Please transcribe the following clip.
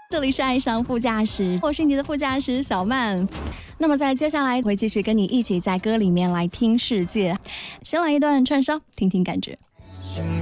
这里是爱上副驾驶，我是你的副驾驶小曼。那么在接下来会继续跟你一起在歌里面来听世界，先来一段串烧，听听感觉。